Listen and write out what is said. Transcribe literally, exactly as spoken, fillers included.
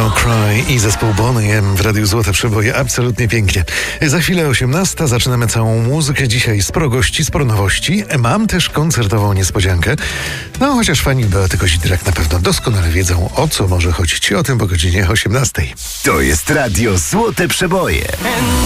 No Cry i zespół Boney M w Radiu Złote Przeboje. Absolutnie pięknie. Za chwilę osiemnasta zaczynamy całą muzykę. Dzisiaj sporo gości, sporo nowości. Mam też koncertową niespodziankę. No chociaż fani Beaty Kozidrak na pewno doskonale wiedzą, o co może chodzić. O tym po godzinie osiemnastej. To jest Radio Złote Przeboje.